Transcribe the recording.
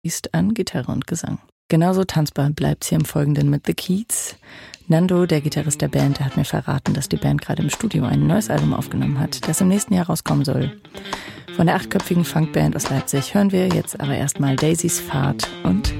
ist an Gitarre und Gesang. Genauso tanzbar bleibt's hier im Folgenden mit The Keats. Nando, der Gitarrist der Band, der hat mir verraten, dass die Band gerade im Studio ein neues Album aufgenommen hat, das im nächsten Jahr rauskommen soll. Von der 8-köpfigen Funkband aus Leipzig hören wir jetzt aber erstmal Daisys Fahrt und